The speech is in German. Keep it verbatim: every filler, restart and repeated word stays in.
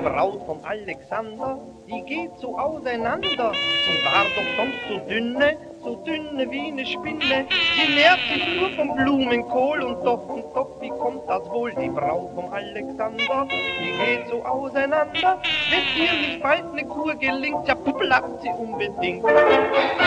Braut vom Alexander, die geht so auseinander. Sie war doch sonst so dünne, so dünne wie eine Spinne. Sie nährt sich nur vom Blumenkohl und doch und doch, wie kommt das wohl? Die Braut vom Alexander, die geht so auseinander. Wenn ihr nicht bald eine Kur gelingt, ja puppelackt sie unbedingt.